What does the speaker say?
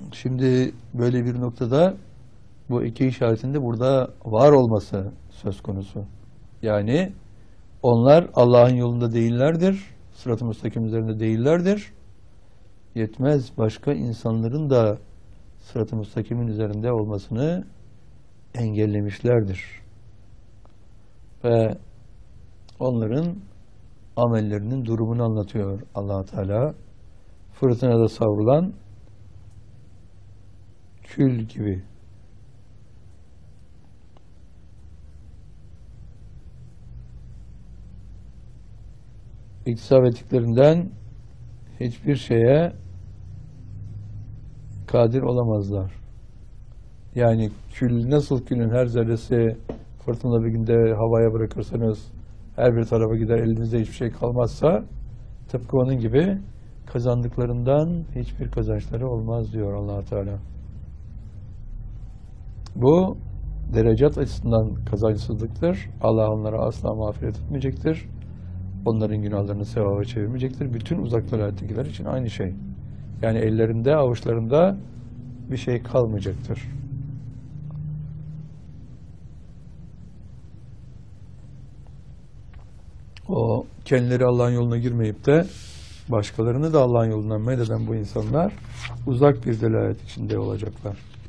Şimdi böyle bir noktada bu iki işaretinde burada var olması söz konusu. Yani onlar Allah'ın yolunda değillerdir, sırat-ı müstakim üzerinde değillerdir. Yetmez, başka insanların da sırat-ı müstakimin üzerinde olmasını engellemişlerdir. Ve onların amellerinin durumunu anlatıyor Allah Teala. Fırtınada savrulan kül gibi. İktisap ettiklerinden hiçbir şeye kadir olamazlar. Yani kül, nasıl külün her zerresi fırtınalı bir günde havaya bırakırsanız her bir tarafa gider, elinizde hiçbir şey kalmazsa, tıpkı onun gibi kazandıklarından hiçbir kazançları olmaz diyor Allah Teala. Bu derecat açısından kazançsızlıktır. Allah onlara asla mağfiret etmeyecektir. Onların günahlarını sevaba çevirmeyecektir. Bütün uzaklar hayattakiler için aynı şey. Yani ellerinde, avuçlarında bir şey kalmayacaktır. O kendileri Allah'ın yoluna girmeyip de başkalarını da Allah'ın yolundan meyleden bu insanlar uzak bir delalet içinde olacaklar.